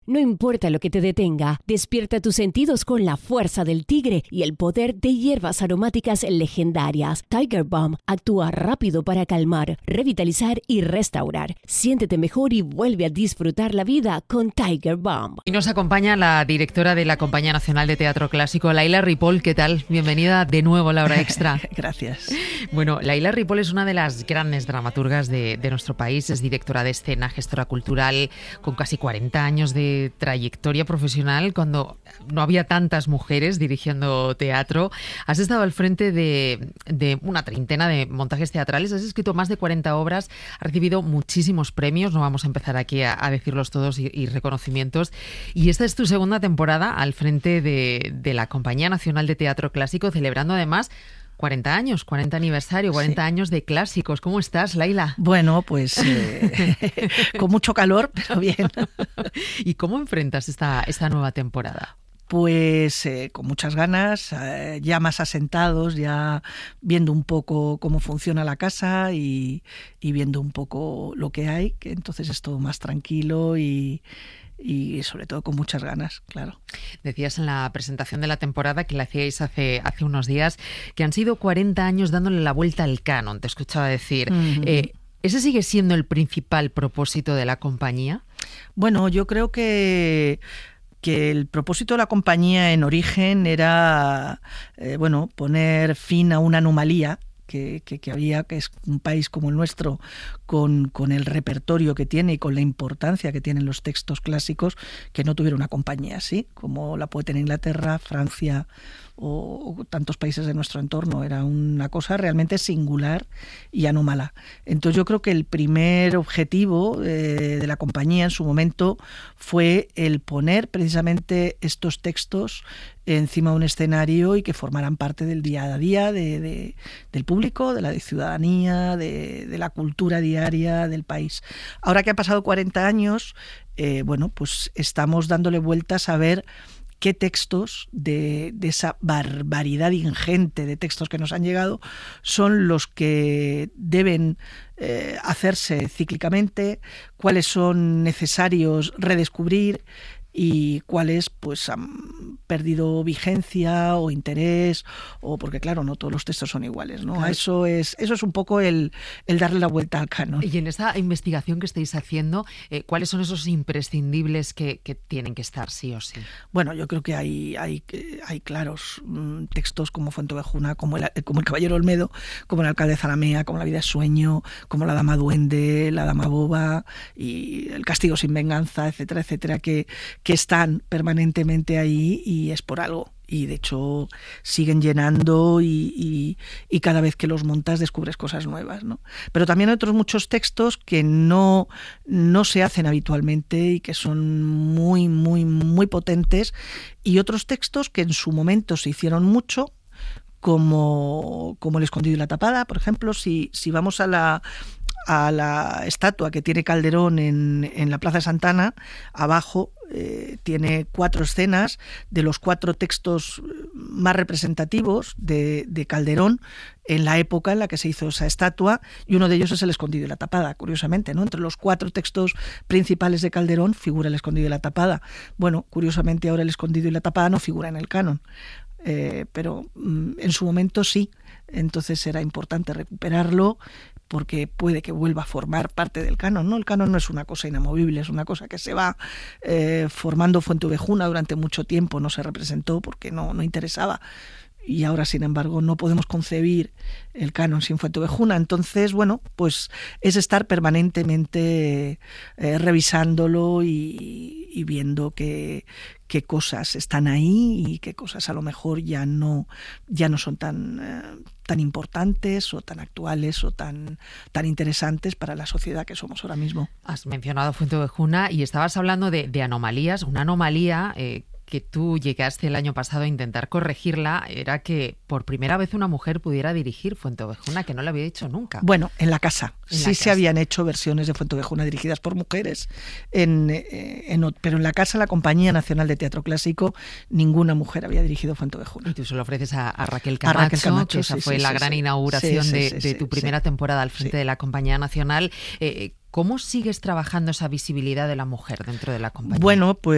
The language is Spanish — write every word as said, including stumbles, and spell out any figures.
No importa lo que te detenga, despierta tus sentidos con la fuerza del tigre y el poder de hierbas aromáticas legendarias. Tiger Balm actúa rápido para calmar, revitalizar y restaurar. Siéntete mejor y vuelve a disfrutar la vida con Tiger Balm. Y nos acompaña la directora de la Compañía Nacional de Teatro Clásico, Laila Ripoll. ¿Qué tal? Bienvenida de nuevo a La Hora Extra. Gracias. Bueno, Laila Ripoll es una de las grandes dramaturgas de, de nuestro país. Es directora de escena, gestora cultural, con casi cuarenta años de trayectoria profesional, cuando no había tantas mujeres dirigiendo teatro. Has estado al frente de, de una treintena de montajes teatrales, has escrito más de cuarenta obras, has recibido muchísimos premios, no vamos a empezar aquí a, a decirlos todos, y, y reconocimientos. Y esta es tu segunda temporada al frente de, de la Compañía Nacional de Teatro Clásico, celebrando además cuarenta años, cuarenta aniversario, cuarenta sí. años de clásicos. ¿Cómo estás, Laila? Bueno, pues eh, con mucho calor, pero bien. ¿Y cómo enfrentas esta, esta nueva temporada? Pues eh, con muchas ganas, eh, ya más asentados, ya viendo un poco cómo funciona la casa y, y viendo un poco lo que hay, que entonces es todo más tranquilo y... y sobre todo con muchas ganas, claro. Decías en la presentación de la temporada que la hacíais hace, hace unos días que han sido cuarenta años dándole la vuelta al canon, te escuchaba decir. Uh-huh. Eh, ¿Ese sigue siendo el principal propósito de la compañía? Bueno, yo creo que... que el propósito de la compañía en origen era eh, bueno, poner fin a una anomalía Que, que, que había, que es un país como el nuestro, con, con el repertorio que tiene y con la importancia que tienen los textos clásicos, que no tuviera una compañía así, como la puede tener Inglaterra, Francia o, o tantos países de nuestro entorno. Era una cosa realmente singular y anómala. Entonces yo creo que el primer objetivo eh, de la compañía en su momento fue el poner precisamente estos textos encima de un escenario y que formaran parte del día a día de, de, del público, de la ciudadanía, de, de la cultura diaria del país. Ahora que han pasado cuarenta años, eh, bueno, pues estamos dándole vueltas a ver qué textos de, de esa barbaridad ingente de textos que nos han llegado son los que deben eh, hacerse cíclicamente, cuáles son necesarios redescubrir y cuáles pues han perdido vigencia o interés, o porque claro, no todos los textos son iguales, ¿no? Claro. Eso es eso es un poco el, el darle la vuelta al canon. Y en esta investigación que estáis haciendo, eh, ¿cuáles son esos imprescindibles que, que tienen que estar sí o sí? Bueno, yo creo que hay hay, hay claros mmm, textos como Fuenteovejuna, como el, como el Caballero Olmedo, como el Alcalde de Zalamea, como La vida es sueño, como La dama duende, La dama boba y El castigo sin venganza, etcétera, etcétera, que que están permanentemente ahí y es por algo. Y de hecho siguen llenando y, y, y cada vez que los montas descubres cosas nuevas, ¿no? Pero también hay otros muchos textos que no, no se hacen habitualmente y que son muy, muy, muy potentes, y otros textos que en su momento se hicieron mucho, como, como El escondido y la tapada, por ejemplo. Si, si vamos a la... a la estatua que tiene Calderón en, en la Plaza de Santana, abajo eh, tiene cuatro escenas de los cuatro textos más representativos de, de Calderón en la época en la que se hizo esa estatua, y uno de ellos es El escondido y la tapada, curiosamente, ¿no? Entre los cuatro textos principales de Calderón figura El escondido y la tapada. Bueno, curiosamente ahora El escondido y la tapada no figura en el canon. Eh, pero mm, en su momento sí, entonces era importante recuperarlo porque puede que vuelva a formar parte del canon, ¿no? El canon no es una cosa inamovible, es una cosa que se va eh, formando. Fuenteovejuna durante mucho tiempo no se representó porque no, no interesaba, y ahora, sin embargo, no podemos concebir el canon sin Fuenteovejuna. Entonces, bueno, pues es estar permanentemente eh, revisándolo y, y viendo qué, qué cosas están ahí y qué cosas a lo mejor ya no, ya no son tan, eh, tan importantes o tan actuales o tan, tan interesantes para la sociedad que somos ahora mismo. Has mencionado Fuenteovejuna y estabas hablando de, de anomalías. Una anomalía eh, que tú llegaste el año pasado a intentar corregirla era que por primera vez una mujer pudiera dirigir Fuenteovejuna, que no lo había hecho nunca. Bueno, en la casa. En sí la se casa. habían hecho versiones de Fuenteovejuna dirigidas por mujeres, en, en, pero en la casa, la Compañía Nacional de Teatro Clásico, ninguna mujer había dirigido Fuenteovejuna. Y tú se lo ofreces a, a Raquel Camacho, a Raquel Camacho, que esa sí, fue sí, la sí, gran sí. inauguración sí, sí, de, sí, de tu sí, primera sí. temporada al frente Sí. de la Compañía Nacional. Eh, ¿Cómo sigues trabajando esa visibilidad de la mujer dentro de la compañía? Bueno, pues